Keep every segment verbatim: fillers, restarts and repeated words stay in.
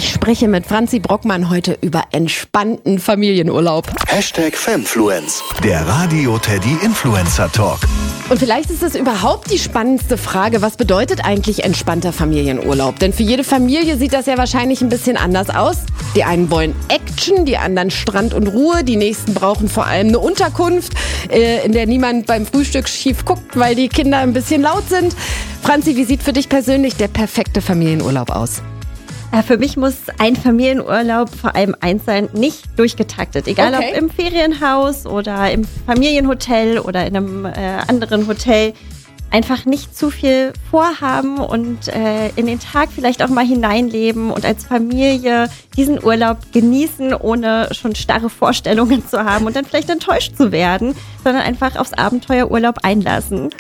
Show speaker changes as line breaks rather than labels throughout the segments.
Ich spreche mit Franzi Brockmann heute über entspannten Familienurlaub.
Hashtag Femfluence, der Radio Teddy Influencer Talk.
Und vielleicht ist es überhaupt die spannendste Frage, was bedeutet eigentlich entspannter Familienurlaub? Denn für jede Familie sieht das ja wahrscheinlich ein bisschen anders aus. Die einen wollen Action, die anderen Strand und Ruhe, die nächsten brauchen vor allem eine Unterkunft, äh, in der niemand beim Frühstück schief guckt, weil die Kinder ein bisschen laut sind. Franzi, wie sieht für dich persönlich der perfekte Familienurlaub aus?
Ja, für mich muss ein Familienurlaub vor allem eins sein, nicht durchgetaktet. Egal
Okay.
ob im Ferienhaus oder im Familienhotel oder in einem äh, anderen Hotel. Einfach nicht zu viel vorhaben und äh, in den Tag vielleicht auch mal hineinleben und als Familie diesen Urlaub genießen, ohne schon starre Vorstellungen zu haben und dann vielleicht enttäuscht zu werden, sondern einfach aufs Abenteuerurlaub einlassen.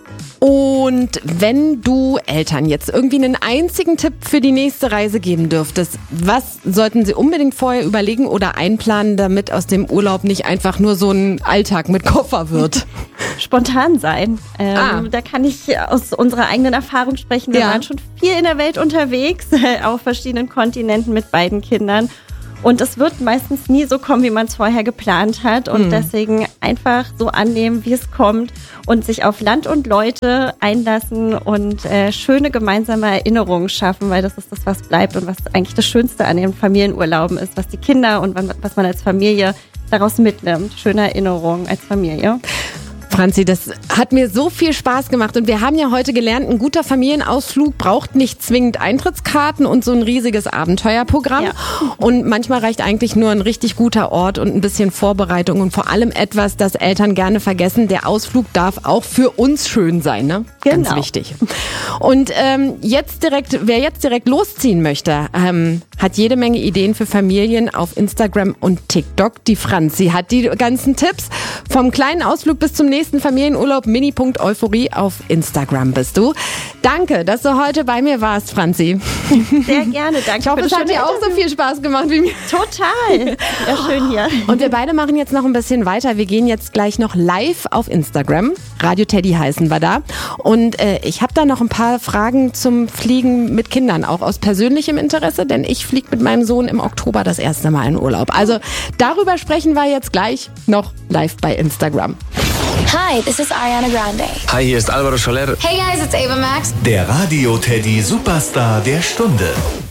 Und wenn du Eltern jetzt irgendwie einen einzigen Tipp für die nächste Reise geben dürftest, was sollten sie unbedingt vorher überlegen oder einplanen, damit aus dem Urlaub nicht einfach nur so ein Alltag mit Koffer wird?
Spontan sein. Ähm,
Ah.
Da kann ich aus unserer eigenen Erfahrung sprechen. Wir
Ja.
waren schon viel in der Welt unterwegs, auf verschiedenen Kontinenten mit beiden Kindern. Und es wird meistens nie so kommen, wie man es vorher geplant hat. Und
Mhm.
deswegen einfach so annehmen, wie es kommt und sich auf Land und Leute einlassen und äh, schöne gemeinsame Erinnerungen schaffen, weil das ist das, was bleibt und was eigentlich das Schönste an den Familienurlauben ist, was die Kinder und was man als Familie daraus mitnimmt. Schöne Erinnerungen als Familie.
Franzi, das hat mir so viel Spaß gemacht und wir haben ja heute gelernt, ein guter Familienausflug braucht nicht zwingend Eintrittskarten und so ein riesiges Abenteuerprogramm.
Ja.
Und manchmal reicht eigentlich nur ein richtig guter Ort und ein bisschen Vorbereitung und vor allem etwas, das Eltern gerne vergessen. Der Ausflug darf auch für uns schön sein, ne? Ganz
Genau.
wichtig. Und ähm, jetzt direkt, wer jetzt direkt losziehen möchte, ähm, hat jede Menge Ideen für Familien auf Instagram und TikTok. Die Franzi hat die ganzen Tipps vom kleinen Ausflug bis zum nächsten Familienurlaub. Mini.euphorie auf Instagram bist du. Danke, dass du heute bei mir warst, Franzi.
Sehr gerne, danke.
Ich hoffe,
für
es
das
hat
schöne
dir auch so
Interview.
viel Spaß gemacht wie mir.
Total. Ja, schön hier.
Und wir beide machen jetzt noch ein bisschen weiter. Wir gehen jetzt gleich noch live auf Instagram. Radio Teddy heißen wir da. Und äh, ich habe da noch ein paar Fragen zum Fliegen mit Kindern, auch aus persönlichem Interesse, denn ich fliege mit meinem Sohn im Oktober das erste Mal in Urlaub. Also darüber sprechen wir jetzt gleich noch live bei Instagram.
Hi, this is Ariana Grande.
Hi, hier ist Alvaro Soler.
Hey guys, it's Ava Max.
Der Radio Teddy Superstar der Stunde.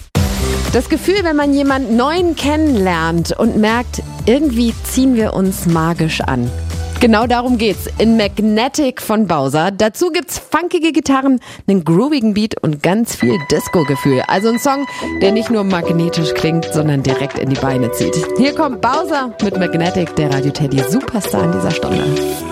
Das Gefühl, wenn man jemanden Neuen kennenlernt und merkt, irgendwie ziehen wir uns magisch an. Genau darum geht's in Magnetic von Bowser. Dazu gibt's funkige Gitarren, einen groovigen Beat und ganz viel Disco-Gefühl. Also ein Song, der nicht nur magnetisch klingt, sondern direkt in die Beine zieht. Hier kommt Bowser mit Magnetic, der Radio Teddy Superstar in dieser Stunde.